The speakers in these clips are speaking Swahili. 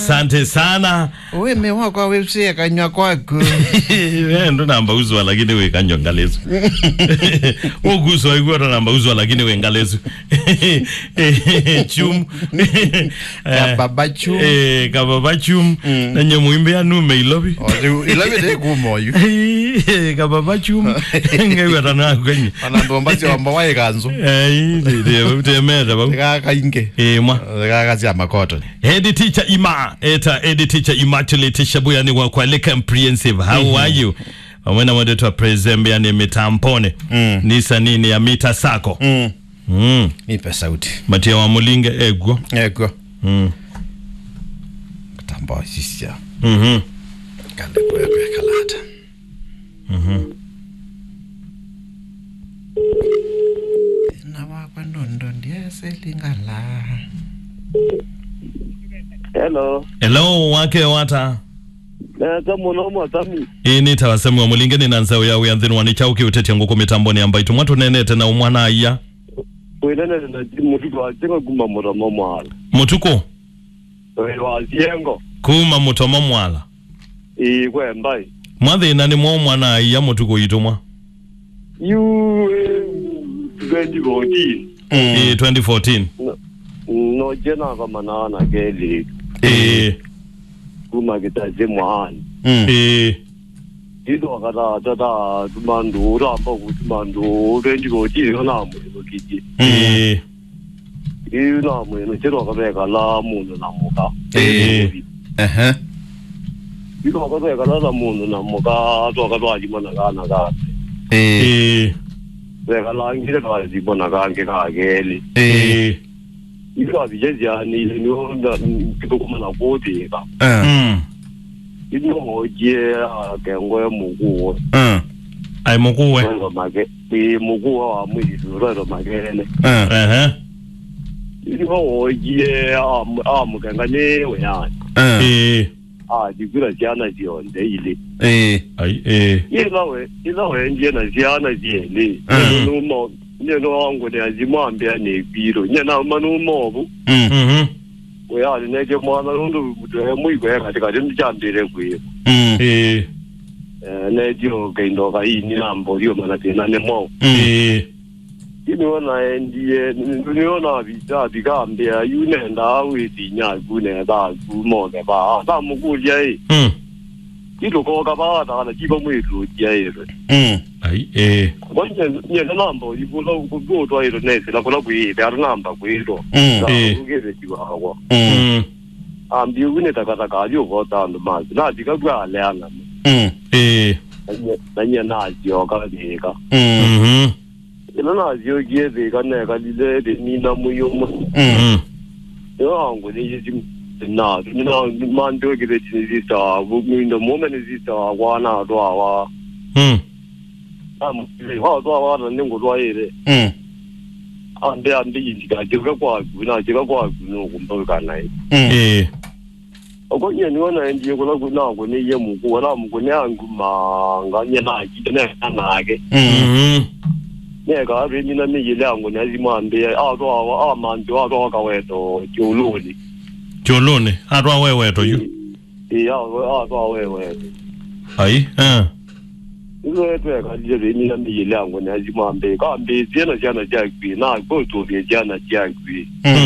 Asante sana. Wewe mewa kwa website kanywa kwako. Wewe ndo namba uzwa lakini wewe kanywa ngalezo. Oguzwa igwa namba uzwa lakini wewe ngalezo. Chum. Kababa chum. Kababa chum. Na nyemuimbe ya nume ilobi. Ilobi de kumoyu. Kababa chum. Ngewa tana kwenye. Anambo si wamba wae kanzo. De mera ba. Kaka inge. Mwa. Kaka si amakoto. Head teacher Ima. Head teacher Immaculate Shabuyani wa kwa comprehensive. How are you? Wamena mwedetu wa prezembe ya ni mitampone. Nisa nini ya mita sako. Nipe sauti. Matia wa mulinge ego. Ego. Kutamba sisi ya. Kande kwa kalata. Na wakwa ndondo ndiye selingala. Hello. Hello, wake wata. Tamu no mwatami. Ini tawasemu wa mulinge ni nanzao ya uyanzinu wanichauki uteti yangu kumitamboni ambayo tumwatu nenete na umwana iya. Kuilene na mutuko wajengo kuma mutoma mwala. Mutuko? Wajengo. Kuma mutoma mwala. Kwe mbai. Mwadhe inani mwana iya mutuko itumwa? 2014. 2014. No jena kama naana keli. Kuma kitaje mwani. Ito wakata tata tumandu ramba kutumandu 2014 kana mweno kiji. Na mweno chero wakabeka la mundo na muka. Ito wakabeka la mundo na muka to wakatwa jimana kana kana. Beka la ngire kwa jimana kana kageli. Ito abijezi yani ni onda kitokuma na boti ka. Ino hoje kengwe muguo. Ai muguo. Ndo mage. Muguo wa mwili ndo magene. Ino hoje mugangane we yani. Dikura jana jionde ile. Ilawe nje na jana jele. Neno wangu ni azimwambia ni biro. Nyana manumobu. We are neje mwana rundu mwiko ya katika jambire kwe. Nejo kaindo kai ni nambo dio manatena nemo. Iniona ndiye niona vita bigambia yunenda awiti nyagune da gumoge ba ta muguye. Ilo ko ka ba ta na jibo mwitu je. Kwanje nye nambo ibulo kugo to ilo nese la kula kwi ya namba kwilo. Ugeze kiwawa. Ambi une takataka yo kota ndo mazi. Na dikagwa leana. Nanya na jio ka dika. Ilo na jio geze kana ka dile de ni na muyo. Yo ngo ni jim na mando geze jisa bu mi no moment jisa wa na do wa. Wa do wa na ningo do ile. Ande yindiga jiga kwa kuna jiga kwa no kumbuka naye. Ogonye niona ndiye kula kuna ngone ye muku wala mugone angu manganye na kidene nage. Nega abini na miyile angu na zimambe ato amando ato akaweto joloni. Joloni ato aweweto yu. Ato aweweto. Ai Izo eto kalije ni na miyile angu na zimambe kambe jana jagbi na go to be jana jagbi.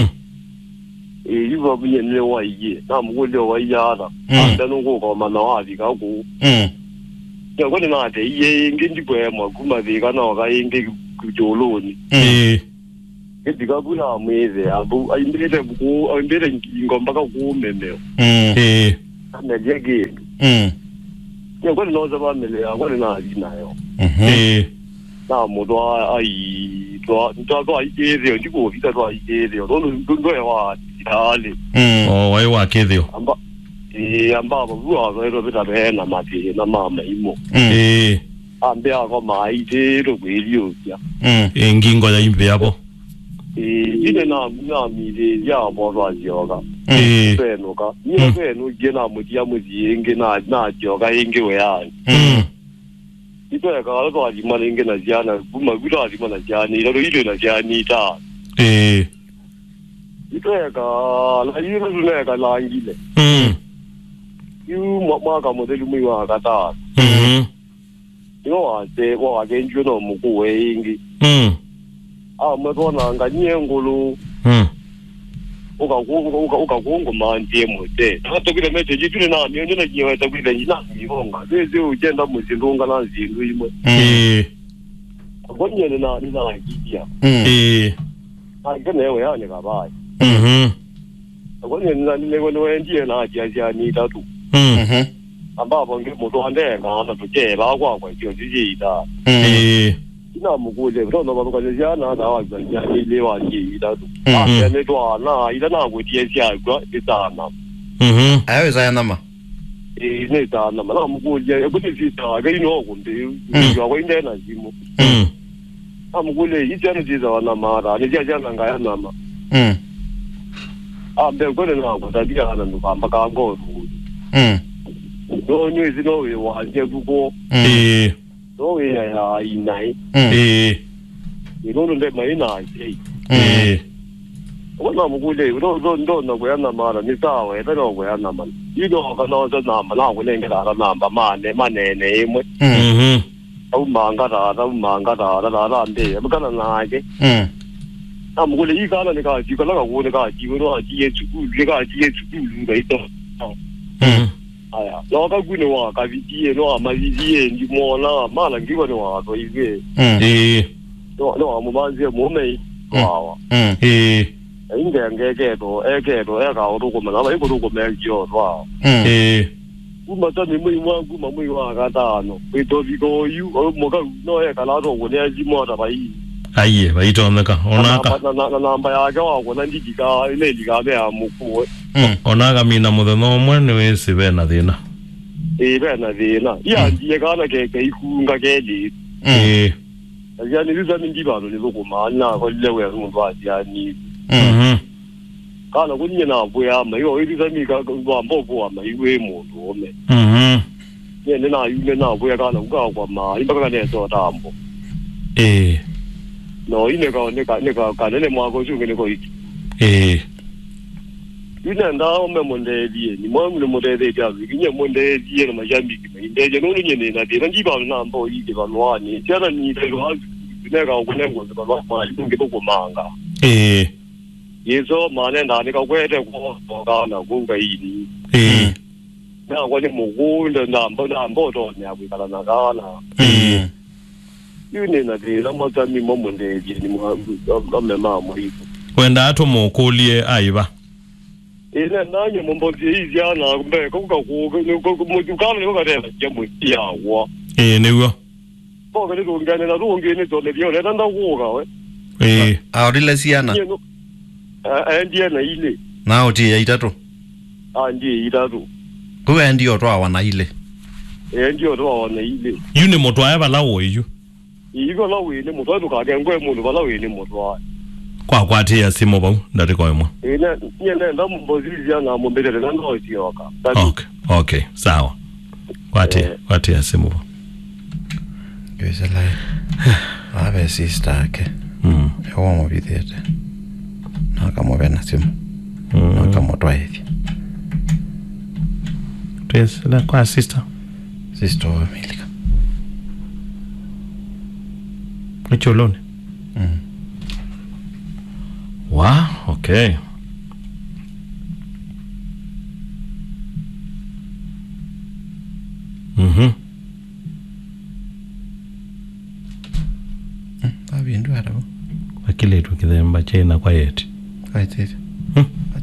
Ivo binye waye na mugole wayara anda nungo ko mana wadi ka ku ya ko na de ye ngindi kwe maguma vika na ka ingi kujoloni ndiga bula mweze abu aimbele buku aimbele ngomba ka ku memeo na jege ya ko no za ba mele ya ko na di nayo na modo ai to ai ere ndiko vita to ai ere ndo ya wa ali wai wa kedhio amba bua ro bita bena mati na mama imo ambe ako mai te ro kwelio ya ngingo ya imbe hapo ine na mi de ya bo ro ajoga beno ka ni beno jena mudia mudienge na joga inge we ya ito ya ka ko ajimana inge na jana kuma gudo ajimana jani ro ile na jani ta Ito ya ka la yiro zune ka la angile. mwaka modeli mwiwa kata ino ate wa genju no muku wengi mwetona nganyengulu ukakungu manje mote atokile message tuli na myo na jiwa takile njina ngonga zeze ugenda muzindunga na zindu imwe konye na ngidia agenewe yani kabaye konye na wendie na ajaja ni tatu ambapo ngemuto andenga ana tukela kwa hiyo jijida ina mugule ndo babuka jana na wazanya ile waji tatu ne to na ila na kutie sia kwa itana ayo zayana ne tana na mugule kuti sita ga ino kunde yo kwa inde na zimu amugule ijana jiza wana mara ne jana ngaya nama ambe gole na kwa tabia na ndo mpaka ngo no nyezi no we waje kuko no we ya inai ino ndo maina wana mugule ndo na kwa na mara ni sawa ndo kwa na mara ino kana za namba na kulenga na namba manene imwe au manga da mbe bakana naje amugule ikana ni ka jikala ka wone ka jiwo ajiye chuku ka ajiye chuku ngaito aya loka gwini wa ka vidiye no amavidiye ndi mona mala ngiwa no wa to ive no amubanze mume wawa inge ngeke to eka oruko mana eko ruko melio wa kuma tani mwi wangu mamwi wa katano ito biko yu moka no eka la ro wone ajimo da bai aye baito onaka na namba ya gawa wona ndika ile liga be amuku onaga mina mutheno mwe ni wisibe na thina bena thina ya ndiye kana ke ikunga ke li yani liza ndibalo lizokuma ko lewe umuntu ajani kana kunye na buya mayo iliza mika kwa mbogo wa maiwe muntu ome yene na yume na buya kana kwa ma imbaka ne so tambo no ine ka kanele mwako shungene ko iki ina ndao me mondeli ni mwa mle mondeli ya kinye mondeli na majambi kindeje no nyene na dira ndibalo na mbo iki banwani tena ni telo neka ukunengo zibalo ma ikunge ko manga yeso mane ndani ka kwete ko kana kunga ini na kwani mugunda nambo to nya kwikala na kana yune na dira motami momondeli ni mwa mama mulipo wenda ato mokolie aiba ina nanye mombozi hizi ana kumbe kuka mujukana ni wakatela jamu yawa niwo boga ni ngane na rungene to le biole nda kuka we awrile siana ndiye na ile nao ti ya itatu ndiye itatu kuwe ndio to awana ile ndio to awana ile yune moto aya balawo iyo iko lawe ni moto to ka ngwe muntu balawe ni moto kwa ati ya simo bau ndati kwa imwe ina ndo mbozizi ana mombelele na ndo sioka okay sawa kwa ati ya simo bau kwesa lai abe sister ke ewa mo bidete nakamo bena simo nakamo twaethi la kwa sister wa milika nicholone wow, okay. Abindu arabo. Akile tukidemba chena kwa yeti. Kaitete.